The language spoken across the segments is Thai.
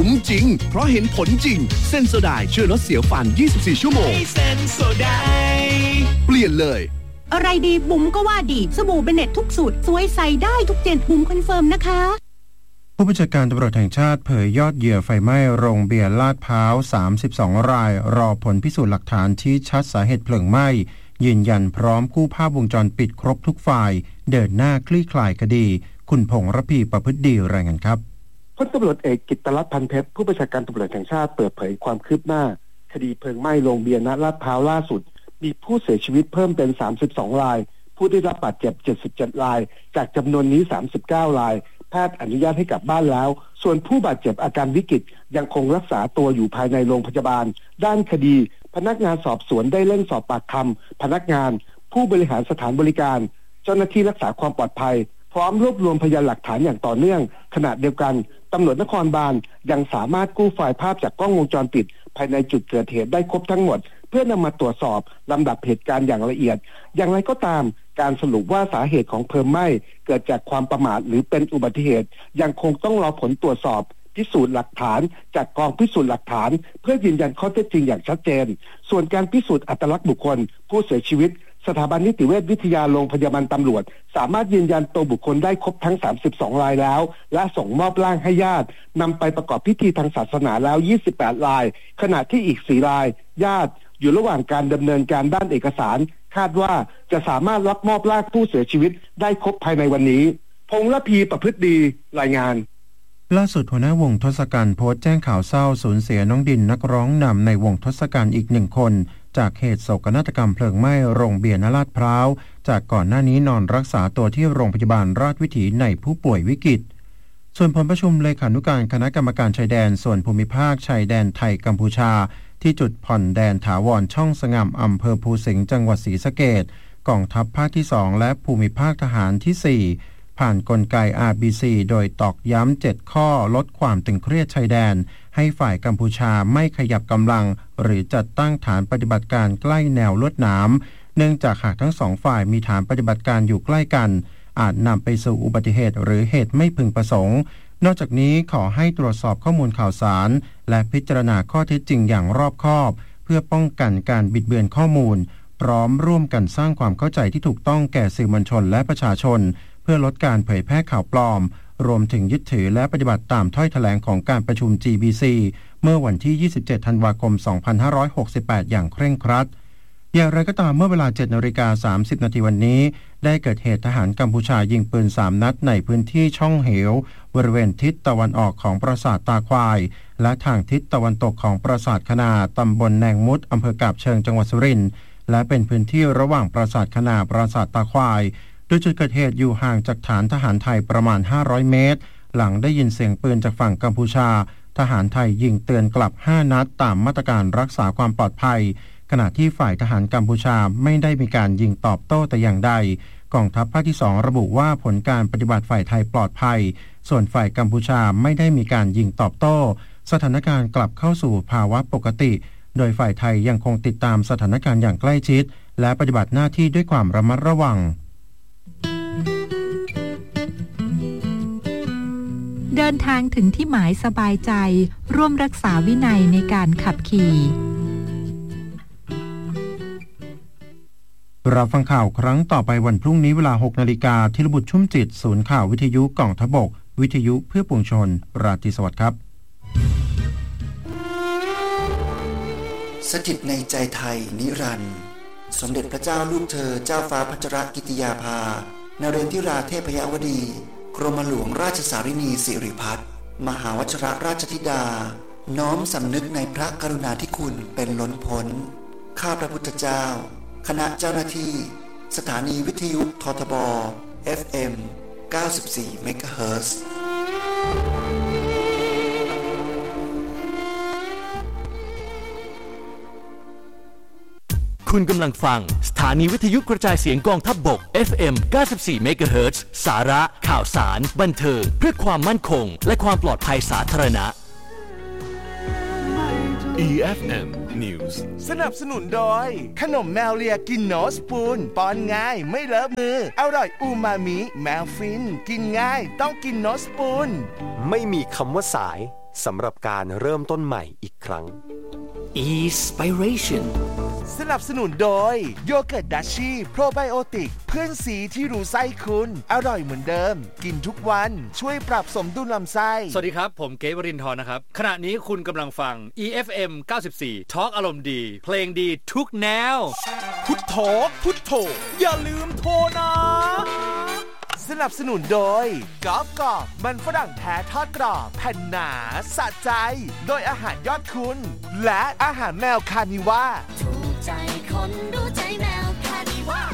คุ้มจริงเพราะเห็นผลจริงเซนโซไดช่วยลดเสียวฟัน24ชั่วโมงเซนโซไดเปลี่ยนเลยอะไรดีบุ๋มก็ว่าดีสบู่เบเน็ตทุกสูตรสวยใส่ได้ทุกเจนบุ๋มคอนเฟิร์มนะคะผู้บัญชาการตำรวจแห่งชาติเผยยอดเหยื่อไฟไหม้โรงเบียร์ลาดพร้าว32รายรอผลพิสูจน์หลักฐานชี้ชัดสาเหตุเพลิงไหม้ยืนยันพร้อมกู้ภาพวงจรปิดครบทุกฝ่ายเดินหน้าคลี่คลายคดีคุณพงษ์ระพีประพฤติดีรายงานครับพลตำรวจเอกกิตติรัตน์พันเพชรผู้บัญชาการตำรวจแห่งชาติเปิดเผยความคืบหน้าคดีเพลิงไหม้โรงเบียร์ณลาดพร้าวล่าสุดมีผู้เสียชีวิตเพิ่มเป็น32รายผู้ได้รับบาดเจ็บ77รายจากจำนวนนี้39รายแพทย์อนุญาตให้กลับบ้านแล้วส่วนผู้บาดเจ็บอาการวิกฤตยังคงรักษาตัวอยู่ภายในโรงพยาบาลด้านคดีพนักงานสอบสวนได้เร่งสอบปากคำพนักงานผู้บริหารสถานบริการเจ้าหน้าที่รักษาความปลอดภัยพร้อมรวบรวมพยานหลักฐานอย่างต่อเนื่องขณะเดียวกันตำรวจนครบาลยังสามารถกู้ไฟล์ภาพจากกล้องวงจรปิดภายในจุดเกิดเหตุได้ครบทั้งหมดเพื่อนำมาตรวจสอบลำดับเหตุการณ์อย่างละเอียดอย่างไรก็ตามการสรุปว่าสาเหตุของเพลิงไหม้เกิดจากความประมาทหรือเป็นอุบัติเหตุยังคงต้องรอผลตรวจสอบพิสูจน์หลักฐานจากกองพิสูจน์หลักฐานเพื่อยืนยันข้อเท็จจริงอย่างชัดเจนส่วนการพิสูจน์อัตลักษณ์บุคคลผู้เสียชีวิตสถาบันนิติเวชวิทยาโรงพยาบาลตำรวจสามารถยืนยันตัวบุคคลได้ครบทั้ง32รายแล้วและส่งมอบร่างให้ญาตินำไปประกอบพิธีทางศาสนาแล้ว28รายขณะที่อีก4รายญาติอยู่ระหว่างการดำเนินการด้านเอกสารคาดว่าจะสามารถรับมอบร่างผู้เสียชีวิตได้ครบภายในวันนี้พงษ์ระพีประพฤติดีรายงานล่าสุดหัวหน้าวงทศกัณฐ์โพสต์แจ้งข่าวเศร้าสูญเสียน้องดินนักร้องนำในวงทศกัณฐ์อีก1คนจากเหตุโศกนาฏกรรมเพลิงไหม้โรงเบียร์ณลาดพร้าวจากก่อนหน้านี้นอนรักษาตัวที่โรงพยาบาลราชวิถีในผู้ป่วยวิกฤตส่วนผลประชุมเลขานุการคณะกรรมการชายแดนส่วนภูมิภาคชายแดนไทยกัมพูชาที่จุดผ่อนแดนถาวรช่องสงามอำเภอภูสิงห์จังหวัดศรีสะเกษกองทัพภาคที่2และภูมิภาคทหารที่4ผ่านกลไก RBC โดยตอกย้ำ7ข้อลดความตึงเครียดชายแดนให้ฝ่ายกัมพูชาไม่ขยับกำลังหรือจัดตั้งฐานปฏิบัติการใกล้แนวลวดหนามเนื่องจากหากทั้ง2ฝ่ายมีฐานปฏิบัติการอยู่ใกล้กันอาจนำไปสู่อุบัติเหตุหรือเหตุไม่พึงประสงค์นอกจากนี้ขอให้ตรวจสอบข้อมูลข่าวสารและพิจารณาข้อเท็จจริงอย่างรอบคอบเพื่อป้องกันการบิดเบือนข้อมูลพร้อมร่วมกันสร้างความเข้าใจที่ถูกต้องแก่สื่อมวลชนและประชาชนเพื่อลดการเผยแพร่ข่าวปลอมรวมถึงยึดถือและปฏิบัติตามถ้อยแถลงของการประชุม GBC เมื่อวันที่27ธันวาคม2568อย่างเคร่งครัดอย่างไรก็ตามเมื่อเวลา 7:30 น.วันนี้ได้เกิดเหตุทหารกัมพูชายิงปืน3นัดในพื้นที่ช่องเหวบริเวณทิศตะวันออกของปราสาทตาควายและทางทิศตะวันตกของปราสาทคณาตำบลแนงมุดอำเภอกาบเชิงจังหวัดสุรินทร์และเป็นพื้นที่ระหว่างปราสาทคณาปราสาทตาควายโดยจุดเกิดเหตุอยู่ห่างจากฐานทหารไทยประมาณ500เมตรหลังได้ยินเสียงปืนจากฝั่งกัมพูชาทหารไทยยิงเตือนกลับ5นัดตามมาตรการรักษาความปลอดภัยขณะที่ฝ่ายทหารกัมพูชาไม่ได้มีการยิงตอบโต้แต่อย่างใดกองทัพภาคที่2ระบุว่าผลการปฏิบัติฝ่ายไทยปลอดภัยส่วนฝ่ายกัมพูชาไม่ได้มีการยิงตอบโต้สถานการณ์กลับเข้าสู่ภาวะปกติโดยฝ่ายไทยยังคงติดตามสถานการณ์อย่างใกล้ชิดและปฏิบัติหน้าที่ด้วยความระมัดระวังเดินทางถึงที่หมายสบายใจร่วมรักษาวินัยในการขับขี่เราฟังข่าวครั้งต่อไปวันพรุ่งนี้เวลา 6 นาฬิกาธีรบุตรชุ่มจิตศูนย์ข่าววิทยุกองทัพบกวิทยุเพื่อปวงชนราตรีสวัสดิ์ครับสถิตในใจไทยนิรันดร์สมเด็จพระเจ้าลูกเธอเจ้าฟ้าพัชรกิติยาภานเรนทิราเทพยวดีกรมหลวงราชสารินีสิริพัฒน์มหาวชิรราชธิดาน้อมสำนึกในพระกรุณาธิคุณเป็นล้นพ้นข้าพระพุทธเจ้าคณะเจ้าหน้าที่สถานีวิทยุททบ FM 94 เมกะเฮิรตซ์คุณกำลังฟังสถานีวิทยุกระจายเสียงกองทัพบก FM 94 เมกะเฮิรตซ์สาระข่าวสารบันเทิงเพื่อความมั่นคงและความปลอดภัยสาธารณะ EFM News สนับสนุนโดยขนมแมวเลียกินโนสปูนป้อนง่ายไม่เลอะมืออร่อยอูมามิแมวฟินกินง่ายต้องกินโนสปูนไม่มีคำว่าสายสำหรับการเริ่มต้นใหม่อีกครั้ง Inspiration สนับสนุนโดยโยเกิร์ตดัชชี่โปรไบโอติกเพื่อนสีที่รู้ไส้คุณอร่อยเหมือนเดิมกินทุกวันช่วยปรับสมดุลลำไส้สวัสดีครับผมเก๋วรินทร์นะครับขณะนี้คุณกำลังฟัง EFM 94 Talk อารมณ์ดีเพลงดีทุกแนวพุทโธพุทโธอย่าลืมโทรนะสนับสนุนโดยกอล์ฟกรอบมันฝรั่งแท้ทอดกรอบแผ่นหนาสะใจโดยอาหารยอดคุณและอาหารแมวคานิว่าถูกใจคนรู้ใจแมวคานิว่า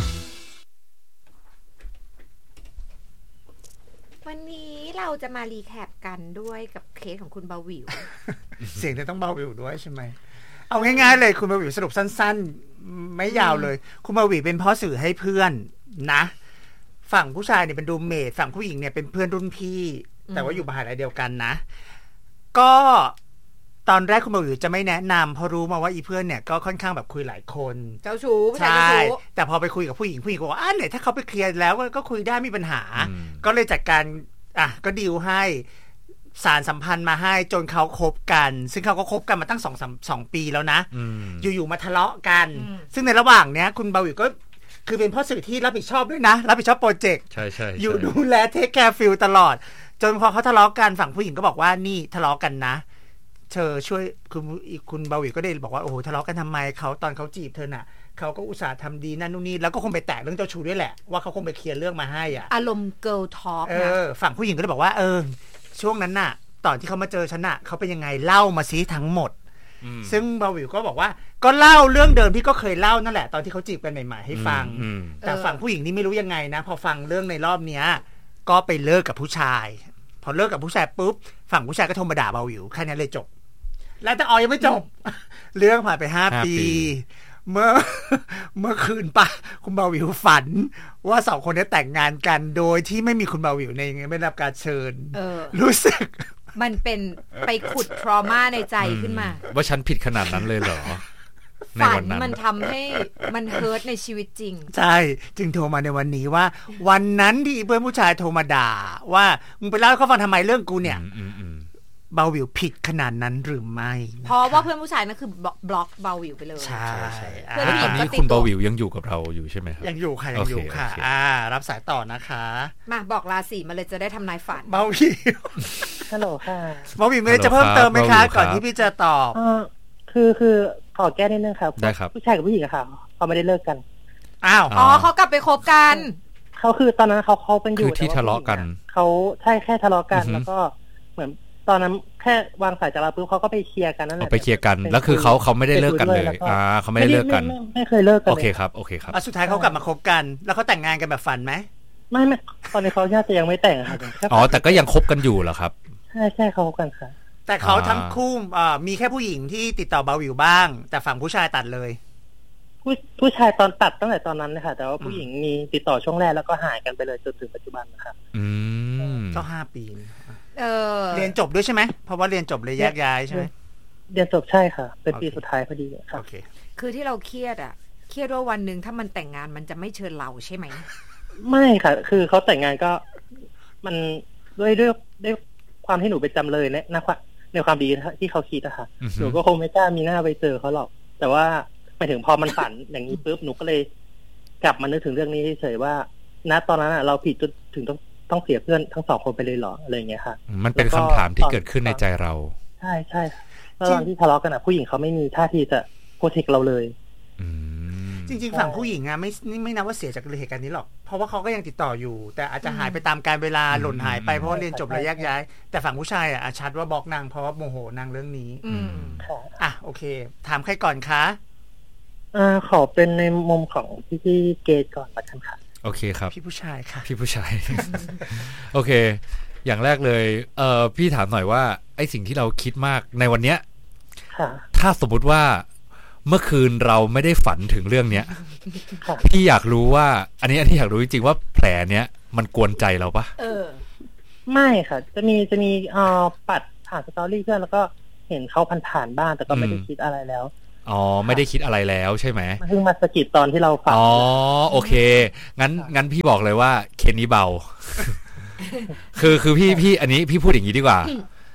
วันนี้เราจะมารีแคปกันด้วยกับเคสของคุณเบาหวิวเสียงจะต้องเบาหวิวด้วยใช่ไหมเอาง่ายๆเลยคุณเบาหวิวสรุปสั้นๆไม่ยาวเลยคุณเบาหวิวเป็นพ่อสื่อให้เพื่อนนะฝั่งผู้ชายเนี่ยเป็นรูมเมทฝั่งผู้หญิงเนี่ยเป็นเพื่อนรุ่นพี่แต่ว่าอยู่มหาลัยเดียวกันนะก็ตอนแรกคุณเบาหวิวจะไม่แนะนำเพราะรู้มาว่าอีเพื่อนเนี่ยก็ค่อนข้างแบบคุยหลายคนเจ้าชู้ใช่แต่พอไปคุยกับผู้หญิงก็บอกว่าเนี่ยถ้าเขาไปเคลียร์แล้วก็คุยได้ไม่มีปัญหาก็เลยจัดการก็ดีลให้สารสัมพันธ์มาให้จนเขาคบกันซึ่งเขาก็คบกันมาตั้ง2 ปีแล้วนะอยู่ๆมาทะเลาะกันซึ่งในระหว่างเนี้ยคุณเบาหวิวก็คือเป็นพ่อสื่อที่รับผิดชอบด้วยนะรับผิดชอบโปรเจกต์ใช่ๆอยู่ดูแลเทคแคร์ฟิลตลอดจนพอเขาทะเลาะกันฝั่งผู้หญิงก็บอกว่านี่ทะเลาะกันนะเธอช่วยคุณเบาหวิวก็ได้บอกว่าโอ้โหทะเลาะกันทำไมเขาตอนเขาจีบเธอน่ะเขาก็อุตส่าห์ทำดีนั่นนู่นนี่แล้วก็คงไปแตะเรื่องเจ้าชู้ด้วยแหละว่าเขาคงไปเคลียร์เรื่องมาให้อารมณ์ girl talk นะฝั่งผู้หญิงก็เลยบอกว่าช่วงนั้นน่ะตอนที่เขามาเจอฉันน่ะเขาเป็นยังไงเล่ามาซิทั้งหมดซึ่งเบาหวิวก็บอกว่าก็เล่าเรื่องเดิมที่ก็เคยเล่านั่นแหละตอนที่เขาจีบกันใหม่ๆให้ฟังแต่ฝั่งผู้หญิงนี่ไม่รู้ยังไงนะพอฟังเรื่องในรอบเนี้ยก็ไปเลิกกับผู้ชายพอเลิกกับผู้ชายปุ๊บฝั่งผู้ชายก็โทรมาด่าเบาหวิวแค่นี้เลยจบแล้วแต่ยังไม่จบเรื่องผ่านไป5 ปีเมื่อคืนปะคุณเบาหวิวฝันว่า2 คนนี้แต่งงานกันโดยที่ไม่มีคุณเบาหวิวในไม่ได้รับการเชิญรู้สึกมันเป็นไปขุดทรมาในใจขึ้นมาว่าฉันผิดขนาดนั้นเลยเหรอฝันมันทำให้มันเฮิร์ตในชีวิตจริงใช่จึงโทรมาในวันนี้ว่าวันนั้นที่เพื่อนผู้ชายโทรมาด่าว่ามึงไปเล่าให้เขาฟังทำไมเรื่องกูเนี่ยเบาหวิวผิดขนาดนั้นหรือไม่เพราะว่าเพื่อนผู้ชายนั่นคือบล็อกเบาหวิวไปเลยใช่เพื่อนผู้หญิงก็คุณเบาหวิวยังอยู่กับเราอยู่ใช่ไหมครับยังอยู่ค่ะยังอยู่ค่ะรับสายต่อนะคะมาบอกราศีมาเลยจะได้ทำนายฝันเบาหวิวฮัลโหลค่ะเบาหวิวไม่ได้จะเพิ่มเติมไหมคะก่อนที่พี่จะตอบคือขอแก้นิดนึงครับได้ครับผู้ชายกับผู้หญิงอะค่ะเขาไม่ได้เลิกกันอ๋อเขากลับไปคบกันเขาคือตอนนั้นเขาเป็นอยู่ที่ทะเลาะกันเขาใช่แค่ทะเลาะกันแล้วก็เหมือนตอนนั้นแค่วางสายจากเราปุ๊บเขาก็ไปเคลียร์กันนั่นแหละไปเคลียร์กันแล้วคือเขาไม่ได้เลิกกันเลยเขาไม่ได้เลิกกันไม่เคยเลิกกันโอเคครับสุดท้ายเขากลับมาคบกันแล้วเขาแต่งงานกันแบบฝันไหมไม่ตอนนี้เขาจะยังไม่แต่งค่ะแต่ก็ยังคบกันอยู่เหรอครับใช่เขาคบกันค่ะแต่เขาทั้งคู่มีแค่ผู้หญิงที่ติดต่อเบาหวิวบ้างแต่ฝั่งผู้ชายตัดเลยผู้ชายตอนตัดตั้งแต่ตอนนั้นนะคะแต่ว่าผู้หญิงมีติดต่อช่วงแรกแล้วก็หายกันไปเลยจนถึงปัจจุบันนะคะก็5 ปีเรียนจบด้วยใช่ไหมเพราะว่าเรียนจบเลยแยกย้ายใช่ไหมเรียนจบใช่ค่ะเป็นปีสุดท้ายพอดีค่ะคือที่เราเครียดว่าวันนึงถ้ามันแต่งงานมันจะไม่เชิญเราใช่ไหมไม่ค่ะคือเขาแต่งงานก็มันด้วยความที่หนูเป็นจำเลยในความดีที่เขาคิดอะค่ะหนูก็คงไม่กล้ามีหน้าไปเจอเขาหรอกแต่ว่าหมายถึงพอมันฝันอย่างนี้ปุ๊บหนูก็เลยกลับมานึกถึงเรื่องนี้เฉยๆว่าณตอนนั้นเราผิดจนถึงต้องเสียเพื่อนทั้ง2 คนไปเลยเหรออะไรอย่างเงี้ยค่ะมันเป็นคำถามที่เกิดขึ้นในใจเราใช่แล้วตอนที่ทะเลาะกันผู้หญิงเขาไม่มีท่าทีจะโปรเทคเราเลยจริงๆฝั่งผู้หญิงไม่นับว่าเสียจากเหตุการณ์นี้หรอกเพราะว่าเขาก็ยังติดต่ออยู่แต่อาจจะหายไปตามกาลเวลาหล่นหายไปเพราะว่าเรียนจบแล้วแยกย้ายแต่ฝั่งผู้ชายชัดว่าบล็อกนางเพราะว่าโมโหนางเรื่องนี้โอเคถามใครก่อนคะขอเป็นในมุมของพี่เกตก่อนละกันค่ะโอเคครับพี่ผู้ชายค่ะพี่ผู้ชาย โอเคอย่างแรกเลยพี่ถามหน่อยว่าไอ้สิ่งที่เราคิดมากในวันเนี้ยถ้าสมมุติว่าเมื่อคืนเราไม่ได้ฝันถึงเรื่องเนี้ยพี่อยากรู้ว่าอันนี้อยากรู้จริงๆว่าแผลเนี้ยมันกวนใจเราปะไม่ค่ะจะมีปัดผ่านสตอรี่เพื่อนแล้วก็เห็นเขาผ่านบ้างแต่ก็ไม่ได้คิดอะไรแล้วไม่ได้คิดอะไรแล้วใช่ไหมมันเพิ่งมาสะกิดตอนที่เราฝันโอเคงั้นพี่บอกเลยว่าเคนนี้เบา คือพี่อันนี้พี่พูดอย่างนี้ดีกว่า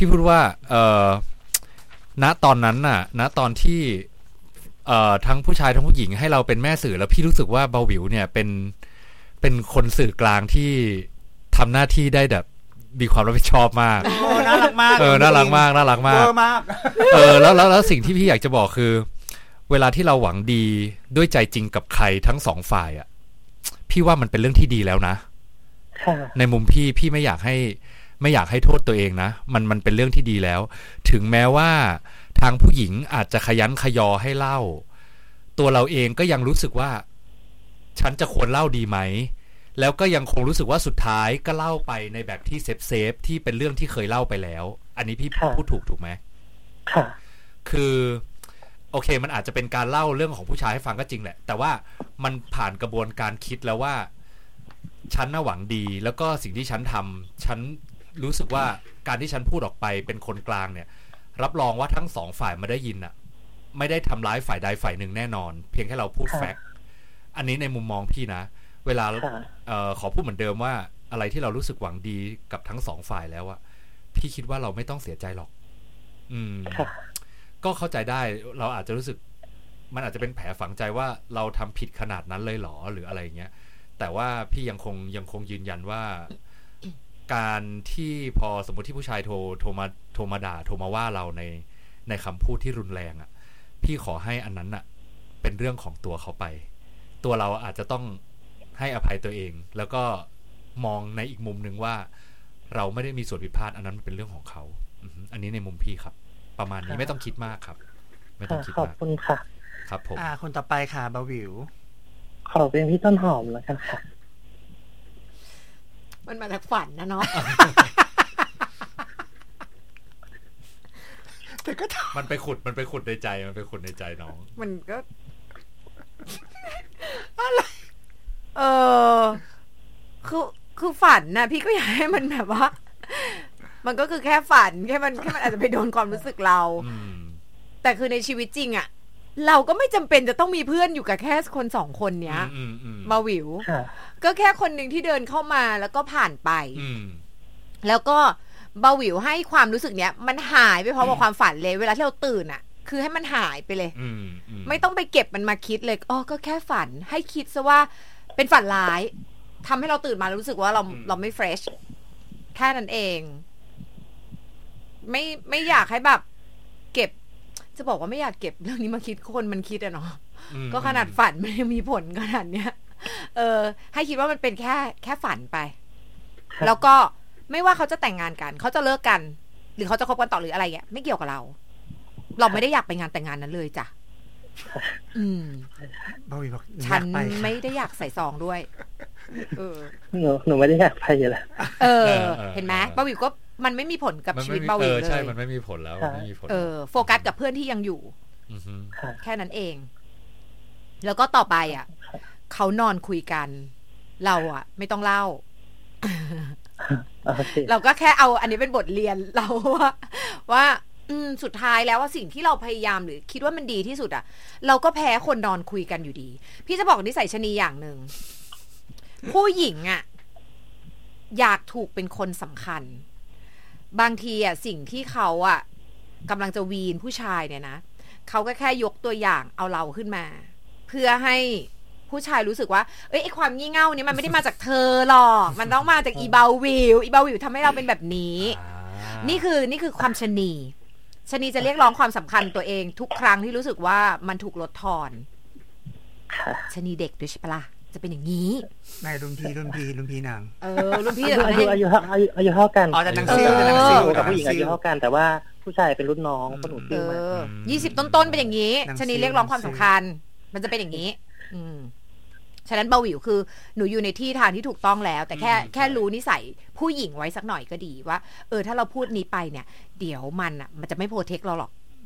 พี่พูดว่าณตอนนั้นน่ะณตอนที่ทั้งผู้ชายทั้งผู้หญิงให้เราเป็นแม่สื่อแล้วพี่รู้สึกว่าเบาหวิวเนี่ยเป็นคนสื่อกลางที่ทำหน้าที่ได้แบบมีความรับผิดชอบมากน่ารักมากน่ารักมากแล้วสิ่งที่พี่อยากจะบอกคือเวลาที่เราหวังดีด้วยใจจริงกับใครทั้งสองฝ่ายอ่ะพี่ว่ามันเป็นเรื่องที่ดีแล้วนะในมุมพี่ไม่อยากให้โทษตัวเองนะมันเป็นเรื่องที่ดีแล้วถึงแม้ว่าทางผู้หญิงอาจจะขยันขยอให้เล่าตัวเราเองก็ยังรู้สึกว่าฉันจะควรเล่าดีไหมแล้วก็ยังคงรู้สึกว่าสุดท้ายก็เล่าไปในแบบที่เซฟที่เป็นเรื่องที่เคยเล่าไปแล้วอันนี้พี่พูดถูกไหมค่ะคือโอเคมันอาจจะเป็นการเล่าเรื่องของผู้ชายให้ฟังก็จริงแหละแต่ว่ามันผ่านกระบวนการคิดแล้วว่าฉันน่าหวังดีแล้วก็สิ่งที่ฉันทำฉันรู้สึกว่าการที่ฉันพูดออกไปเป็นคนกลางเนี่ยรับรองว่าทั้งสองฝ่ายมาได้ยินอ่ะไม่ได้ทำร้ายฝ่ายใดฝ่ายหนึ่งแน่นอนเพียงแค่เราพูดแฟกต์อันนี้ในมุมมองพี่นะเวลาขอพูดเหมือนเดิมว่าอะไรที่เรารู้สึกหวังดีกับทั้งสองฝ่ายแล้วอะพี่คิดว่าเราไม่ต้องเสียใจหรอกก็เข้าใจได้เราอาจจะรู้สึกมันอาจจะเป็นแผลฝังใจว่าเราทำผิดขนาดนั้นเลยหรอหรืออะไรเงี้ยแต่ว่าพี่ยังคงยืนยันว่าการที่พอสมมติที่ผู้ชายโทรมาด่าโทรมาว่าเราในคำพูดที่รุนแรงอ่ะพี่ขอให้อันนั้นอ่ะเป็นเรื่องของตัวเขาไปตัวเราอาจจะต้องให้อภัยตัวเองแล้วก็มองในอีกมุมนึงว่าเราไม่ได้มีส่วนผิดพลาดอันนั้นเป็นเรื่องของเขาอันนี้ในมุมพี่ครับประมาณนี้ไม่ต้องคิดมากครับไม่ต้องคิดมากขอบคุณค่ะครับผมคนต่อไปค่ะเบาหวิวขอเป็นพี่ต้นหอมแล้วกันค่ะมันมาจากฝันนะเนาะแต่ก็มันไปขุดในใจมันไปขุดในใจน้องมันก็อะไรคือฝันนะพี่ก็อยากให้มันแบบว่ามันก็คือแค่ฝันแค่มันอาจจะไปโดนความรู้สึกเราแต่คือในชีวิตจริงอ่ะเราก็ไม่จำเป็นจะต้องมีเพื่อนอยู่กับแค่คนสองคนเนี้ยมาวิวก็แค่คนหนึ่งที่เดินเข้ามาแล้วก็ผ่านไปแล้วก็เบาวิวให้ความรู้สึกเนี้ยมันหายไปพร้อมกับความฝันเลยเวลาที่เราตื่นอ่ะคือให้มันหายไปเลยไม่ต้องไปเก็บมันมาคิดเลยก็แค่ฝันให้คิดซะว่าเป็นฝันร้ายทำให้เราตื่นมารู้สึกว่าเราไม่เฟรชแค่นั้นเองไม่อยากให้แบบเก็บจะบอกว่าไม่อยากเก็บเรื่องนี้มาคิดคนมันคิดอะเนาะก็ขนาดฝันมันยังมีผลขนาดเนี้ยให้คิดว่ามันเป็นแค่ฝันไปแล้วก็ไม่ว่าเขาจะแต่งงานกันเขาจะเลิกกันหรือเขาจะคบกันต่อหรืออะไรเงี้ยไม่เกี่ยวกับเราไม่ได้อยากไปงานแต่งงานนั้นเลยจ้ะฉันไม่ได้อยากใส่ซองด้วยหนูไม่ได้อยากไปอยู่แล้วเห็นไหมเบาวิวก็มันไม่มีผลกับชีวิตเบาวิวเลยใช่มันไม่มีผลแล้วไม่มีผลโฟกัสกับเพื่อนที่ยังอยู่แค่นั้นเองแล้วก็ต่อไปอ่ะเขานอนคุยกันเราอ่ะไม่ต้องเล่าเราก็แค่เอาอันนี้เป็นบทเรียนเราว่าสุดท้ายแล้วว่าสิ่งที่เราพยายามหรือคิดว่ามันดีที่สุดอ่ะเราก็แพ้คนนอนคุยกันอยู่ดีพี่จะบอกนิสัยชนีอย่างหนึ่งผู้หญิงอ่ะอยากถูกเป็นคนสำคัญบางทีอ่ะสิ่งที่เขาอ่ะกำลังจะวีนผู้ชายเนี่ยนะเขาก็แค่ยกตัวอย่างเอาเราขึ้นมาเพื่อให้ผู้ชายรู้สึกว่าไอ้ความงี่เง่านี้มันไม่ได้มาจากเธอหรอกมันต้องมาจากอีเบาวิวทำให้เราเป็นแบบนี้นี่คือความชนีจะเรียกร้องความสำคัญตัวเองทุกครั้งที่รู้สึกว่ามันถูกลดทอนชนีเด็กด้วยใช่ปะล่ะจะเป็นอย่างนี้นายรุ่นพี่นางรุ่นพี่อายุเท่ากันแต่นางซิ่วกับผู้หญิงอายุเท่ากันแต่ว่าผู้ชายเป็นรุ่นน้องคนหนูซิ่วมา 20ต้นเป็นอย่างนี้ชนีเรียกร้องความสำคัญมันจะเป็นอย่างนี้ฉะนั้นเบาหวิวคือหนูอยู่ในที่ทางที่ถูกต้องแล้วแต่แค่รู้นิสัยผู้หญิงไว้สักหน่อยก็ดีว่าถ้าเราพูดนี้ไปเนี่ยเดี๋ยวมันจะไม่โปรเทคเราหรอก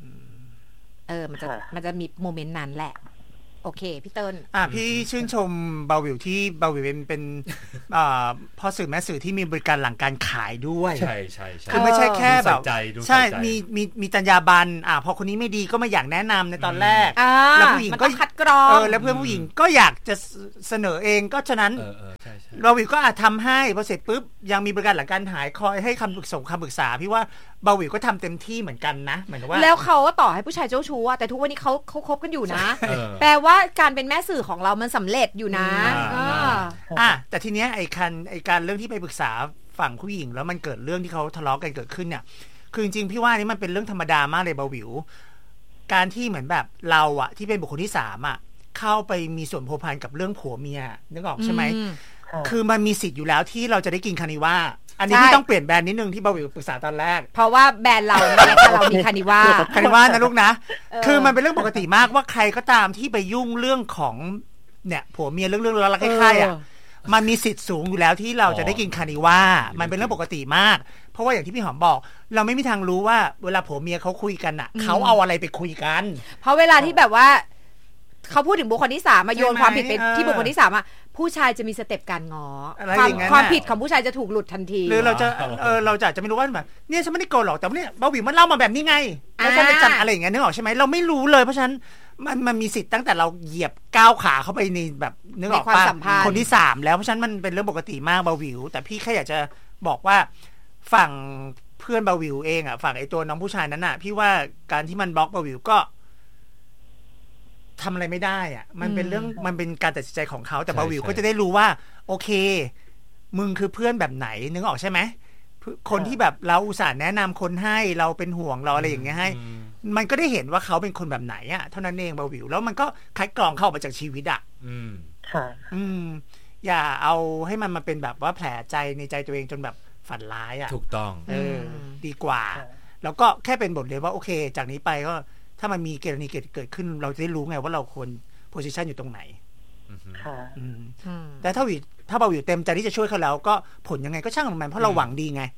มันจะมีโมเมนต์นั้นแหละโอเคพี่เติ้ลพี่ชื่นชมเบาหวิวที่เบาหวิวเป็นพ่อสื่อแม่สื่อที่มีบริการหลังการขายด้วยใช่คือไม่ใช่แค่แบบใช่มีจรรยาบรรณพอคนนี้ไม่ดีก็มาอยากแนะนำในตอนแรกแล้วผู้หญิงก็คัดกรองแล้วเพื่อนผู้หญิงก็อยากจะเสนอเองก็ฉะนั้นเบาหวิวก็อาจทำให้พอเสร็จปุ๊บยังมีบริการหลังการขายคอยให้คำปรึกษาพี่ว่าบาวิวก็ทำเต็มที่เหมือนกันนะเหมือนว่าแล้วเขาต่อให้ผู้ชายเจ้าชู้แต่ทุกวันนี้เขาคบกันอยู่นะแปลว่าการเป็นแม่สื่อของเรามันสำเร็จอยู่นะแต่ทีเนี้ยไอ้การเรื่องที่ไปปรึกษาฝั่งผู้หญิงแล้วมันเกิดเรื่องที่เขาทะเลาะกันเกิดขึ้นเนี่ยคือจริงๆพี่ว่านี่มันเป็นเรื่องธรรมดามากเลยบาวิวการที่เหมือนแบบเราอะที่เป็นบุคคลที่3อะเข้าไปมีส่วนผัวพันกับเรื่องผัวเมียนึกออกใช่ไหมคือมันมีสิทธิ์อยู่แล้วที่เราจะได้กินคานิว่าอันนี้ที่ต้องเปลี่ยนแบรนด์นิดนึงที่บาวิวปรึกษาตอนแรกเพราะว่าแบรนด์เรามีคานิว่านะลูกนะคือมันเป็นเรื่องปกติมากว่าใครก็ตามที่ไปยุ่งเรื่องของเนี่ยผัวเมียเรื่องรักใคร่ๆอ่ะมันมีสิทธิ์สูงอยู่แล้วที่เราจะได้กินคานิว่ามันเป็นเรื่องปกติมากเพราะว่าอย่างที่พี่หอมบอกเราไม่มีทางรู้ว่าเวลาผัวเมียเขาคุยกันอ่ะเขาเอาอะไรไปคุยกันเพราะเวลาที่แบบว่าเขาพูดถึงบุคคลที่3มาโยนความผิดไปที่บุคคลที่3อ่ะผู้ชายจะมีสเต็ปการง้อความผิดของผู้ชายจะถูกหลุดทันทีหรือเราจะไม่รู้ว่าแบบเนี่ยฉันไม่ได้โกรธหรอกแต่เนี่ยบาวิวมันเล่ามาแบบนี้ไงแล้วฉันจะจัดอะไรอย่างเงี้ยนึกออกใช่ไหมเราไม่รู้เลยเพราะฉะนั้นมันมีสิทธิ์ตั้งแต่เราเหยียบก้าวขาเข้าไปในแบบนึกออกป่ะคนที่3แล้วเพราะฉะนั้นมันเป็นเรื่องปกติมากบาวิวแต่พี่แค่อยากจะบอกว่าฝั่งเพื่อนบาวิวเองอ่ะฝั่งไอ้ตัวน้องผู้ชายนั้นอ่ะพี่ว่าการที่มันบล็อกบาวิวก็ทำอะไรไม่ได้อ่ะมันเป็นเรื่องมันเป็นการตัดสินใจของเขาแต่บาวิวก็จะได้รู้ว่าโอเคมึงคือเพื่อนแบบไหนนึกออกใช่ไหมคนที่แบบเราอุตส่าห์แนะนำคนให้เราเป็นห่วงเราอะไรอย่างเงี้ยให้มันก็ได้เห็นว่าเขาเป็นคนแบบไหนอ่ะเท่านั้นเองบาวิวแล้วมันก็คัดกรองเข้ามาจากชีวิตอ่ะค่ะอย่าเอาให้มันมาเป็นแบบว่าแผลใจในใจตัวเองจนแบบฝันร้ายอ่ะถูกต้องดีกว่าแล้วก็แค่เป็นบทเรียนว่าโอเคจากนี้ไปก็ถ้ามันมีกรณีเกิดขึ้นเราจะได้รู้ไงว่าเราควรโพสิชันอยู่ตรงไหนแต่ถ้าบาวิวเต็มใจที่จะช่วยเขาแล้วก็ผลยังไงก็ช่างมันเพราะเราหวังดีไง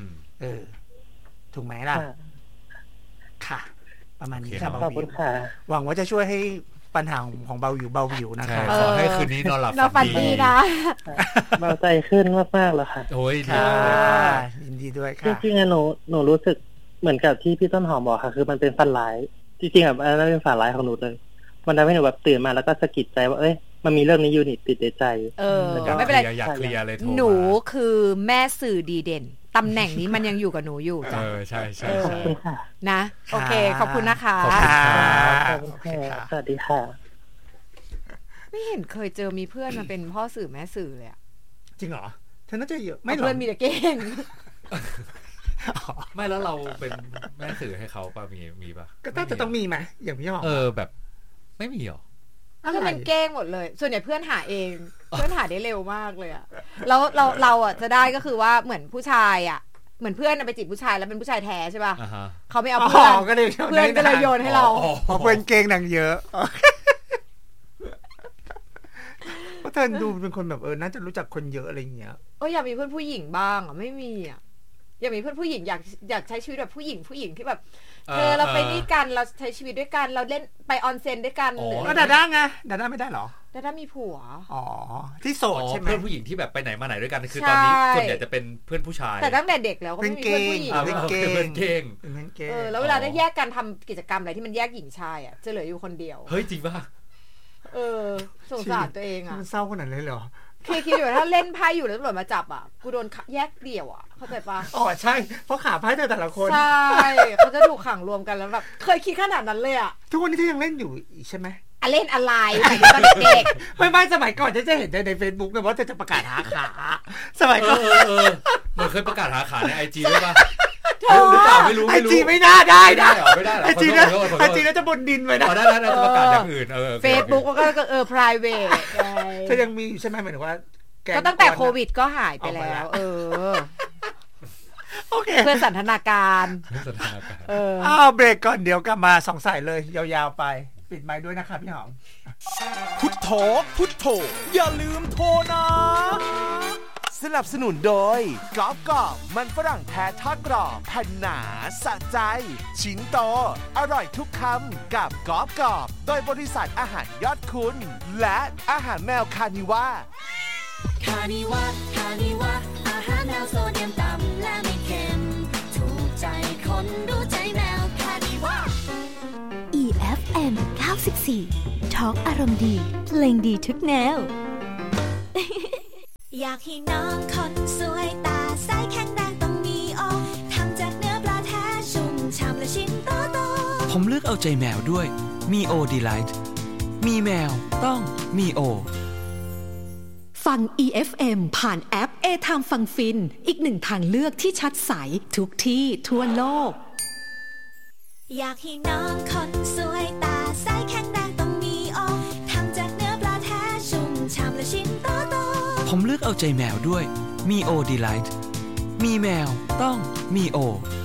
ถูกไหมล่ะค่ะประมาณนี้ครับบาวิวหวังว่าจะช่วยให้ปัญหาของเบาอยู่นะคะขอให้คืนนี้นอนหลับฝันดีนะเบาใจขึ้นมากๆเลยค่ะโอ้ยยินดีด้วยค่ะจริงๆหนูรู้สึกเหมือนกับที่พี่ต้นหอมบอกค่ะคือมันเป็นฝันร้ายจริงๆแบบอันนั้นเป็นฝันร้ายของหนูเลยมันทำให้หนูแบบตื่นมาแล้วก็สะกิดใจว่าเอ้ยมันมีเรื่องนี้อยู่นี่ติดในใจไม่เป็นไรอยากเคลียร์เลยหนูคือแม่สื่อดีเด่นตำแหน่งนี้มันยังอยู่กับหนูอยู่จ้ะใช่นะโอเคขอบคุณนะคะขอบคุณค่ะสวัสดีค่ะไม่เห็นเคยเจอมีเพื่อนมาเป็นพ่อสื่อแม่สื่อเลยอะจริงเหรอเธอน่าจะเยอะไม่เพื่อนมีแต่เก่งไม่แล้วเราเป็นแม่สื่อให้เขาป่ะมีป่ะก็ต้องมีไหมอย่างพี่หอมแบบไม่มีหรอก็เป็นเก้งหมดเลยส่วนใหญ่เพื่อนหาเองเพื่อนหาได้เร็วมากเลยอะแล้วเราอ่ะจะได้ก็คือว่าเหมือนผู้ชายอ่ะเหมือนเพื่อนไปจีบผู้ชายแล้วเป็นผู้ชายแท้ใช่ป่ะเขาไม่เอาเพื่อนก็เลยโยนให้เราเพราะเพื่อนเก้งหนังเยอะเพราะเธอดูเป็นคนแบบน่าจะรู้จักคนเยอะอะไรเงี้ยอยากมีเพื่อนผู้หญิงบ้างอ่ะไม่มีอ่ะอยากมีเพื่อนผู้หญิงอยากใช้ชีวิตแบบผู้หญิงที่แบบเราไปนี่กันเราใช้ชีวิตด้วยกันเราเล่นไปออนเซ็นด้วยกันก็ดาด้าไงดาด้าไม่ได้หรอดาด้ามีผัวที่โสดใช่ไหมเพื่อนผู้หญิงที่แบบไปไหนมาไหนด้วยกันคือตอนนี้ส่วนใหญ่จะเป็นเพื่อนผู้ชายแต่ตั้งแต่เด็กแล้วก็ไม่มีเพื่อนผู้หญิงเป็นเก้งแล้วเวลาได้แยกกันทำกิจกรรมอะไรที่มันแยกหญิงชายอ่ะจะเหลืออยู่คนเดียวเฮ้ยจริงป่ะสงสารตัวเองอ่ะมันเศร้าขนาดนั้นเลยเหรอคิดอยู่ถ้าเล่นไพ่อยู่แล้วตำรวจมาจับอ่ะกูโดนแยกเดี่ยวอ่ะเข้าใจปะใช่เพราะขาไพ่แต่ละคนใช่เขาจะถูกขังรวมกันแล้วแบบเคยคิดขนาดนั้นเลยอ่ะทุกวันนี้ที่ยังเล่นอยู่ใช่ไหมเล่นอะไรตอนเด็กไม่สมัยก่อนจะเห็นใน Facebook เลยว่าจะประกาศหาขาสมัยก่อนมันเคยประกาศหาขาใน IG ด้วยป่ะหรือเปล่าไม่รู้ IG ไม่น่าได้นะไอจีน่าจะบนดินไปนะได้จะประกาศอย่างอื่น Facebook ก็private ถ้ายังมีใช่ไหมหมายถึงว่าก็ตั้งแต่โควิดก็หายไปแล้วโอเคเพื่อสันทนาการเบรกก่อนเดี๋ยวกลับมา2 สายเลยยาวๆไปปิดไมค์ด้วยนะคะพี่หอมพุทโธอย่าลืมโทรนะสนับสนุนโดยกอล์ฟกรอบมันฝรั่งแท้ทอดกรอบแผ่นหนาสะใจชิ้นโตอร่อยทุกคำกับกอล์ฟกรอบโดยบริษัทอาหารยอดคุณและอาหารแมวคานิว่าคานิวะอาหารแมวโซเดียมต่ำและไม่เค็มถูกใจคนรู้ใจแมวคานิวะ EFM 94 Talk อารมณ์ดีเพลงดีทุกแนว อยากให้น้องคนสวยตาใสแข็งแรงต้องมีออกทำจากเนื้อปลาแท้ผมเลือกเอาใจแมวด้วยมีโอดีไลท์มีแมวต้องมีโอฟัง EFM ผ่านแอป A-Time ฟังฟินอีกหนึ่งทางเลือกที่ชัดใสทุกที่ทั่วโลกอยากให้น้องคนสวยตาใสแข็งแรงต้องมีโอทำจากเนื้อปลาแท้ชุ่มฉ่ำและชิ้นโตๆผมเลือกเอาใจแมวด้วยมีโอดีไลท์มีแมวต้องมีโอ